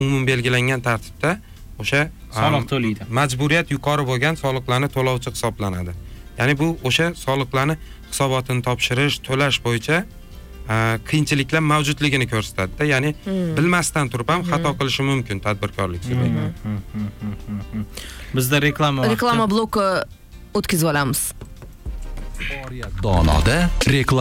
umum belgilangan tartibda o'sha soliq to'laydi. Majburiyat yuqori bo'lgan soliqlarni to'lovchi hisoblanadi. Ya'ni bu o'sha soliqlarni hisobotini topshirish, to'lash bo'yicha qiyinchiliklar mavjudligini ko'rsatadi. Ya'ni bilmasdan turib ham xato qilishi mumkin tadbirkorlik sub'ekti. Bizda reklama bloki o'tkazib olamiz. Donoda reklama